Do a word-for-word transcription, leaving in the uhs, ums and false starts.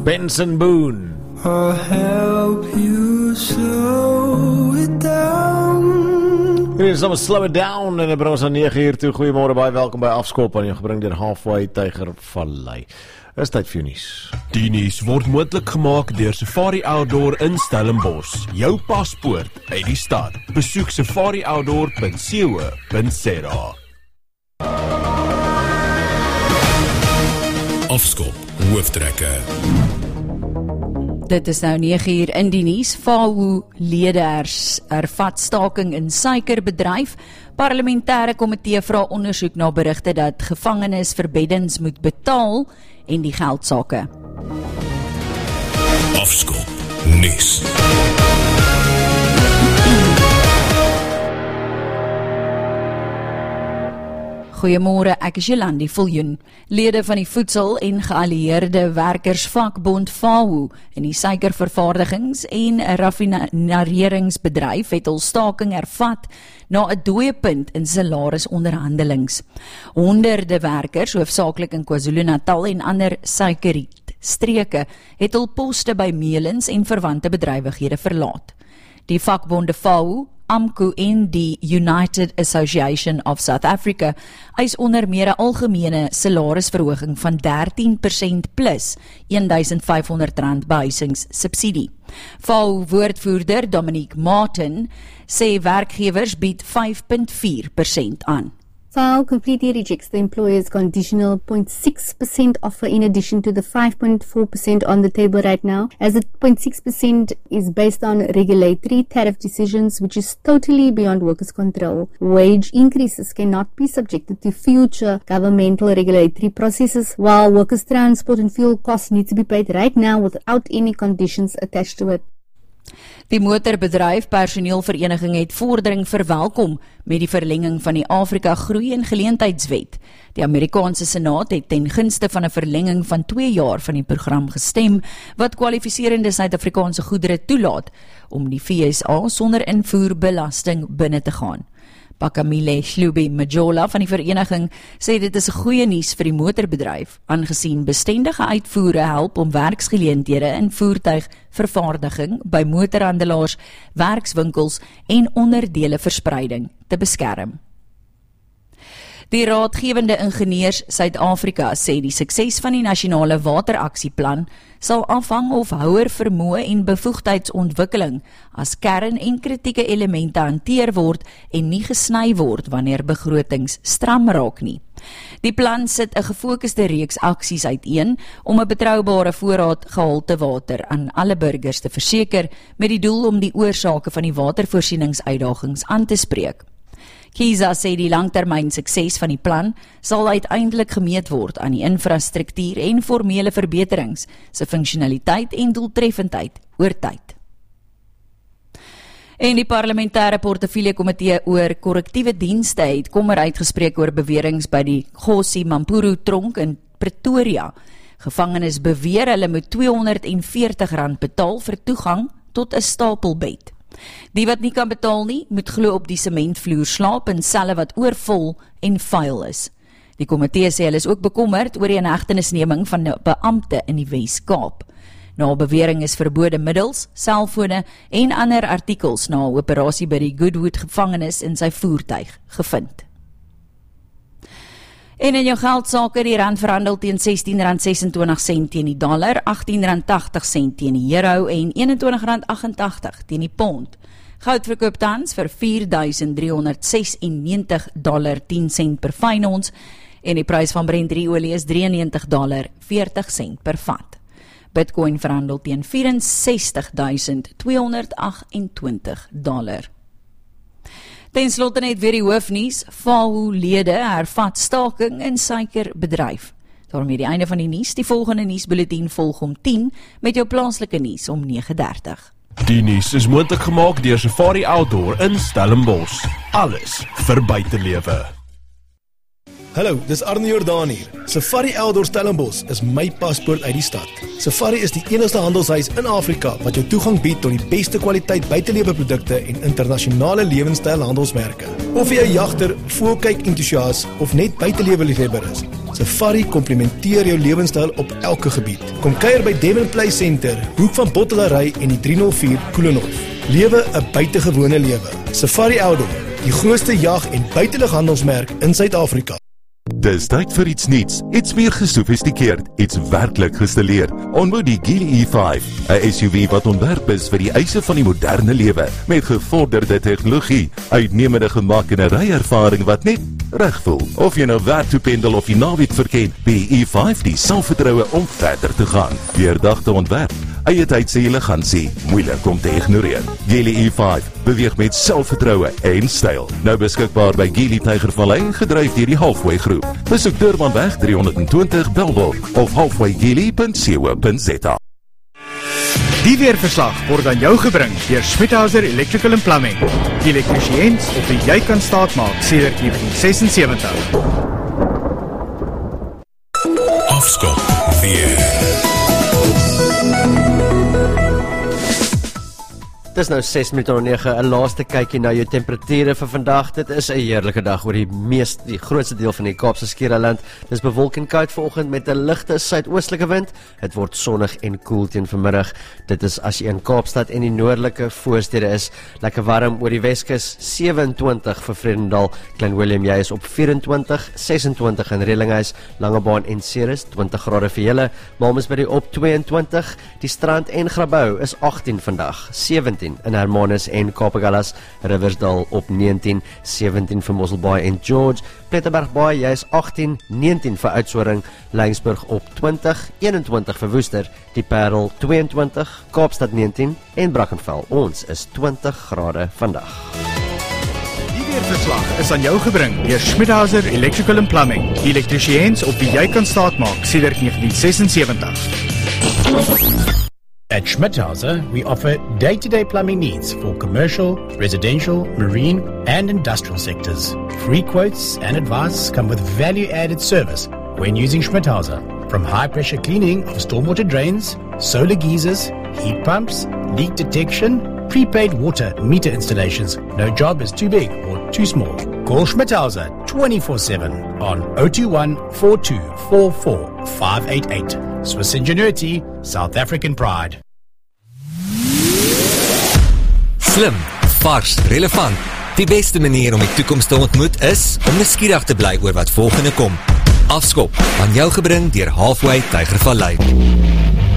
Benson Boone. I'll help you slow it down. Dit is dan Slow It Down en dit bring ons aan nege uur toe. Goeiemôre, baie welkom by Afskop aan jou gebring deur Halfway Tiger Vallei. Is tyd vir nuus. Die nuus word moontlik gemaak deur Safari Outdoor in Stellenbosch. Jou paspoort uit die stad. Besoek safari outdoor punt co punt za. Afskop, hooftrekke. Dit is nou nege uur in die nuus. F A O lede hervat staking in suikerbedryf. Parlementêre komitee vra ondersoek na berigte dat gevangenes vir beddens moet betaal en die geldsake. Afskop, nuus. Goeiemôre, ek is Jolandi Viljoen. Lede van die Voedsel- en Geallieerde Werkersvakbond F A O in die suikervervaardigings- en raffineringsbedryf het hul staking hervat na 'n dooie punt in salarisonderhandelings. Honderde werkers, hoofsaaklik in KwaZulu-Natal en ander suikerrietstreke, het hul poste by Melens en verwante bedrywighede verlaat. Die vakbonde F A O, AMCU en die United Association of South Africa eis onder meer 'n algemene salarisverhoging van dertien persent plus duisend vyfhonderd rand behuisingssubsidie. F A O-woordvoerder Dominique Martin sê werkgewers bied vyf komma vier persent aan. F A O completely rejects the employer's conditional zero point six percent offer in addition to the five point four percent on the table right now, as the zero point six percent is based on regulatory tariff decisions, which is totally beyond workers' control. Wage increases cannot be subjected to future governmental regulatory processes, while workers' transport and fuel costs need to be paid right now without any conditions attached to it. Die motorbedryf personeelvereniging het vordering verwelkom met die verlenging van die Afrika Groei en Geleentheidswet. Die Amerikaanse Senaat het ten gunste van 'n verlenging van twee jaar van die program gestem, wat kwalifiserende Suid-Afrikaanse goedere toelaat om die V S A sonder invoerbelasting binne te gaan. Pakamile Shlubi Majola van die vereniging sê dit is 'n goeie nuus vir die motorbedryf, aangesien bestendige uitvoere help om werksgeleenthede in voertuigvervaardiging by motorhandelaars, werkswinkels en onderdele verspreiding te beskerm. Die Raadgewende Ingenieurs Suid-Afrika sê die sukses van die Nasionale Wateraksieplan sal afhang of houer vermoë en bevoegdheidsontwikkeling as kern en kritieke elemente hanteer word en nie gesny word wanneer begrotings stram raak nie. Die plan sit 'n gefokuste reeks aksies uiteen om 'n betroubare voorraad gehalte water aan alle burgers te verseker met die doel om die oorsake van die watervoorsieningsuitdagings aan te spreek. Kiza sê die langtermyn sukses van die plan sal uiteindelik gemeet word aan die infrastruktuur en formele verbeterings, se funksionaliteit en doeltreffendheid oor tyd. En die parlementêre portefeulje komitee oor korrektiewe dienste het kommer uitgespreek oor beweringe by die Gossi Mampuru tronk in Pretoria. Gevangenes beweer hulle moet tweehonderdveertig rand betaal vir toegang tot 'n stapelbed. Die wat nie kan betaal nie, moet glo op die sementvloer slaap in selle wat oorvol en vuil is. Die komitee sê hulle is ook bekommerd oor die inhegtenisneming van 'n beampte in die Wes-Kaap. Na bewering is verbode middels, selfone en ander artikels na 'n operasie by die Goodwood gevangenis in sy voertuig gevind. En in jou geldsake, die rand verhandel teen sestien rand sesentwintig sent teen die dollar, agttien rand tagtig sent teen die euro en eenentwintig rand agt-en-tagtig teen die pond. Goud verkoop tans vir vier duisend driehonderd sesennegentig dollar tien sent per fyn ons en die prys van Brent olie is drieënnegentig dollar veertig sent per vat. Bitcoin verhandel teen vyf ses duisend tweehonderd agt-en-twintig dollar. Ten slotte net weer die hoofnuus, F A O-lede hervat staking in suikerbedryf. Daarmee die einde van die nuus, die volgende nuusbulletin volg om tien met jou plaaslike nuus om nege dertig. Die nuus is moontlik gemaak deur Safari Outdoor in Stellenbosch. Alles vir buitelewe. Hallo, dis Arne Jordaan hier. Safari Outdoor Stellenbosch is my paspoort uit die stad. Safari is die enigste handelshuis in Afrika wat jou toegang bied tot die beste kwaliteit buiteleweprodukte en internasionale lewenstyl handelsmerke. Of jy 'n jagter, voëlkyk entoesias of net buitelewe-liefhebber is, Safari komplementeer jou lewenstyl op elke gebied. Kom kuier by Devon Play Center, hoek van Bottelarij en die drie nul vier Koelenhof. Lewe 'n buitengewone lewe. Safari Outdoor, die grootste jag- en buitelughandelsmerk in Suid-Afrika. Dis tyd vir iets nuuts, iets meer gesofistikeerd, iets werklik gestileerd. Ontmoet die Geely E vyf, 'n S U V wat ontwerp is vir die eise van die moderne lewe, met gevorderde tegnologie, uitnemende gemak en 'n ryervaring wat net reg voel. Of jy nou werk toe pendel of die naweek verken, die E vyf die selfvertroue om verder te gaan. Deurdagte ontwerp, eie tydse elegansie, moeilik om te ignoreer. Geely E vyf beweeg met selfvertroue en styl. Nou beskikbaar by Geely Tygervallei, gedryf deur die Halfway Groep. Besoek Durbanweg drie honderd twintig Bellville of halfway geely punt co punt za. Die weerverslag word aan jou gebring deur Schmidhauser Electrical and Plumbing. Die elektriesiens op wie jy kan staatmaak sedert negentien sesensewentig. Afskop weer. Dis nou ses minute oor nege, 'n laaste kykie na jou temperature vir vandag. Dit is 'n heerlike dag oor die meeste, die grootste deel van die Kaapse Skiereiland. Dis bewolk en koud vanoggend met 'n ligte suidoostelike wind. Dit word sonnig en koel teen vanmiddag. Dit is as jy in Kaapstad en die noordelike voorstede is, lekker warm oor die Weskus, sewe-en-twintig vir Vredendal, Klein Willem jy is op vyf-en-twintig, ses-en-twintig in Relinghuis, Langebaan en Ceres, twintig grade vir julle, Malmes by die op twee-en-twintig, die Strand en Grabouw is agttien vandag, sewentien in Hermanus en Kaapagalas, Riversdal op negentien, sewentien vir Mosselbaai en George, Pletterbergbaai jy is agttien, negentien vir Oudtshoorn, Laingsburg op twintig, een-en-twintig vir Woester, die Parel twee-en-twintig, Kaapstad negentien en Brackenfell, ons is twintig grade vandag. Die weerverslag is aan jou gebring deur Schmidhauser Electrical and Plumbing, die elektriesiens op wie jy kan staatmaak sedert negentien sesensewentig. At Schmidhauser, we offer day-to-day plumbing needs for commercial, residential, marine, and industrial sectors. Free quotes and advice come with value-added service when using Schmidhauser. From high-pressure cleaning of stormwater drains, solar geysers, heat pumps, leak detection, prepaid water meter installations. No job is too big or too small. Call Schmidhauser twenty-four seven on zero two one, four two four four, five eight eight. Swiss ingenuity, South African pride. Slim, vars, relevant. Die beste manier om die toekoms te ontmoet is om nuuskierig te bly oor wat volgende kom. Afskop, aan jou gebring deur Halfway Tygervallei.